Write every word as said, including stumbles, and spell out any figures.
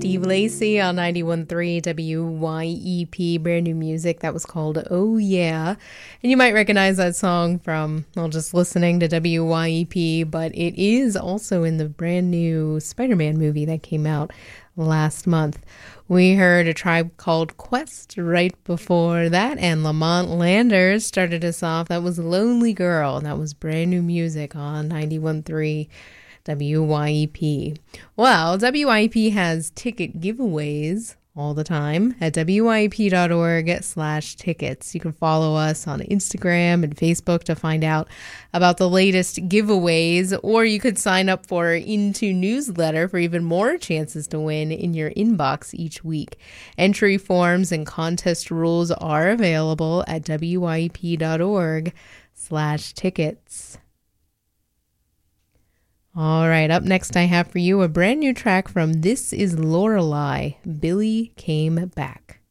Steve Lacy on ninety-one point three W Y E P, brand new music that was called Oh Yeah. And you might recognize that song from, well, just listening to W Y E P, but it is also in the brand new Spider-Man movie that came out last month. We heard A Tribe Called Quest right before that, and Lamont Landers started us off. That was Lonely Girl, and that was brand new music on ninety-one point three W Y E P. Well, W Y E P has ticket giveaways all the time at W Y E P dot org slash tickets. You can follow us on Instagram and Facebook to find out about the latest giveaways, or you could sign up for our Into newsletter for even more chances to win in your inbox each week. Entry forms and contest rules are available at W Y E P dot org slash tickets. All right, up next I have for you a brand new track from This Is Lorelei, Billy Came Back.